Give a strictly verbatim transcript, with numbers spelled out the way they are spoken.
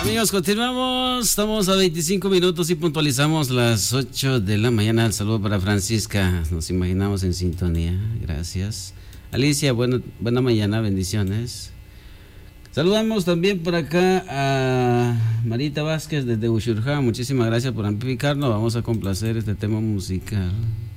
Amigos, continuamos. Estamos a veinticinco minutos y puntualizamos las ocho de la mañana. El saludo para Francisca. Nos imaginamos en sintonía. Gracias. Alicia, buena, buena mañana. Bendiciones. Saludamos también por acá a Marita Vázquez desde Ushurja. Muchísimas gracias por amplificarnos. Vamos a complacer este tema musical.